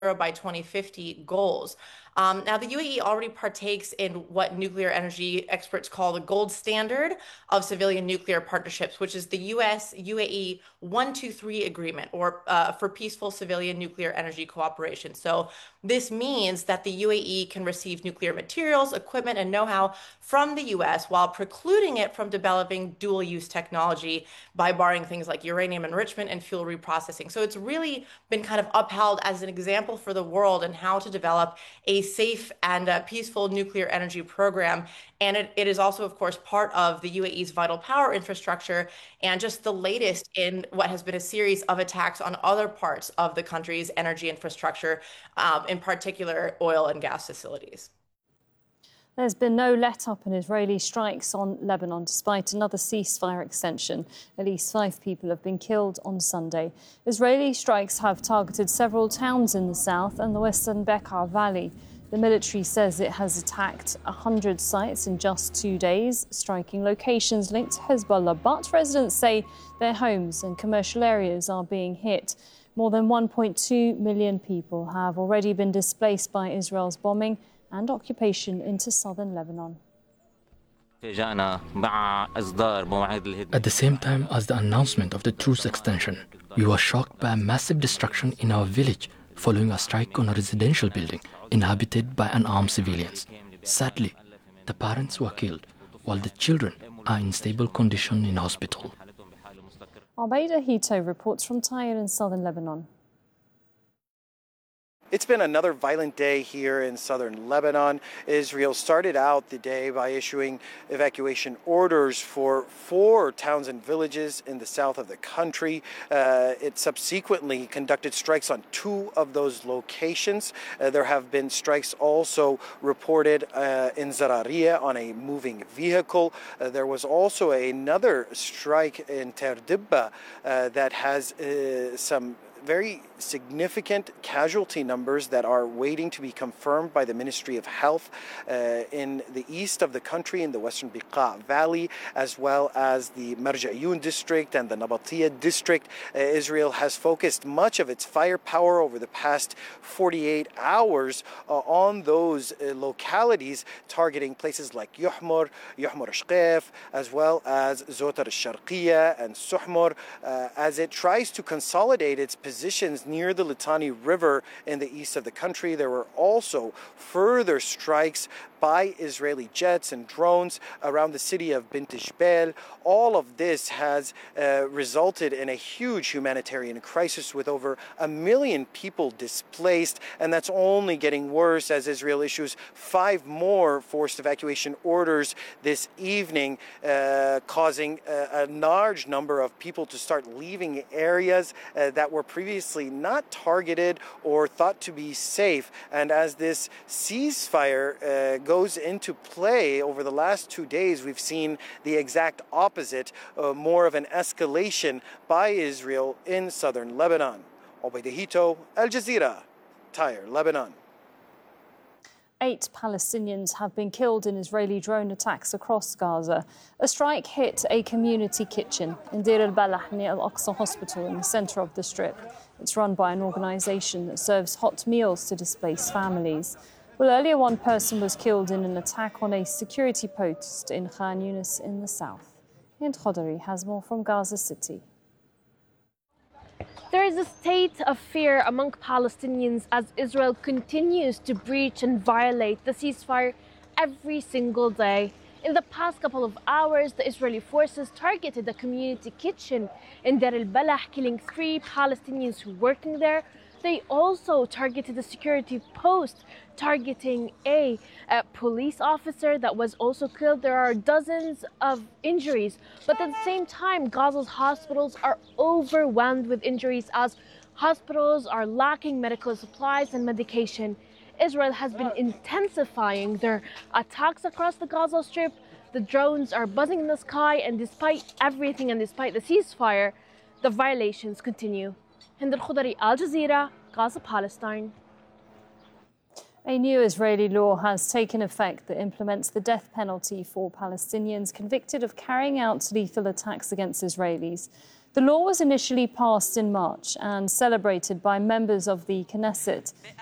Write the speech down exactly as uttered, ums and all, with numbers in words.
by twenty fifty goals. Um, now, the U A E already partakes in what nuclear energy experts call the gold standard of civilian nuclear partnerships, which is the U S U A E one two three agreement, or uh, for peaceful civilian nuclear energy cooperation. So this means that the U A E can receive nuclear materials, equipment, and know-how from the U S while precluding it from developing dual-use technology by barring things like uranium enrichment and fuel reprocessing. So it's really been kind of upheld as an example for the world and how to develop a safe and uh, peaceful nuclear energy program. And it, it is also, of course, part of the U A E's vital power infrastructure and just the latest in what has been a series of attacks on other parts of the country's energy infrastructure, um, in particular oil and gas facilities. There's been no let-up in Israeli strikes on Lebanon, despite another ceasefire extension. At least five people have been killed on Sunday. Israeli strikes have targeted several towns in the south and the western Bekaa Valley. The military says it has attacked one hundred sites in just two days, striking locations linked to Hezbollah. But residents say their homes and commercial areas are being hit. More than one point two million people have already been displaced by Israel's bombing and occupation into southern Lebanon. At the same time as the announcement of the truce extension, we were shocked by a massive destruction in our village following a strike on a residential building inhabited by unarmed civilians. Sadly, the parents were killed, while the children are in stable condition in hospital. Arbeida Hito reports from Tyre in southern Lebanon. It's been another violent day here in southern Lebanon. Israel started out the day by issuing evacuation orders for four towns and villages in the south of the country. Uh, it subsequently conducted strikes on two of those locations. Uh, there have been strikes also reported uh, in Zararia on a moving vehicle. Uh, there was also another strike in Terdibba uh, that has uh, some very significant casualty numbers that are waiting to be confirmed by the Ministry of Health uh, in the east of the country, in the western Bekaa Valley, as well as the Marja'iyun district and the Nabatiyah district. Uh, Israel has focused much of its firepower over the past forty-eight hours uh, on those uh, localities, targeting places like Yuhmur, Yuhmur Ashqef, as well as Zotar al-Sharqiyya and Suhmur, uh, as it tries to consolidate its positions near the Litani River in the east of the country. There were also further strikes by Israeli jets and drones around the city of Bint Jbeil. All of this has uh, resulted in a huge humanitarian crisis with over a million people displaced, and that's only getting worse as Israel issues five more forced evacuation orders this evening, uh, causing a, a large number of people to start leaving areas uh, that were previously not targeted or thought to be safe. And as this ceasefire uh, goes into play over the last two days, we've seen the exact opposite, uh, more of an escalation by Israel in southern Lebanon. Arbeida Hito, Al Jazeera, Tyre, Lebanon. Eight Palestinians have been killed in Israeli drone attacks across Gaza. A strike hit a community kitchen in Deir al-Balah near Al-Aqsa Hospital in the centre of the Strip. It's run by an organisation that serves hot meals to displaced families. Well, earlier one person was killed in an attack on a security post in Khan Yunis in the south. Hind Khodari has more from Gaza City. There is a state of fear among Palestinians as Israel continues to breach and violate the ceasefire every single day. In the past couple of hours, the Israeli forces targeted a community kitchen in Deir al-Balah, killing three Palestinians who were working there. They also targeted a security post, targeting a, a police officer that was also killed. There are dozens of injuries, but at the same time, Gaza's hospitals are overwhelmed with injuries as hospitals are lacking medical supplies and medication. Israel has been intensifying their attacks across the Gaza Strip. The drones are buzzing in the sky, and despite everything and despite the ceasefire, the violations continue. Hind Khodari, Al Jazeera, Gaza, Palestine. A new Israeli law has taken effect that implements the death penalty for Palestinians convicted of carrying out lethal attacks against Israelis. The law was initially passed in March and celebrated by members of the Knesset.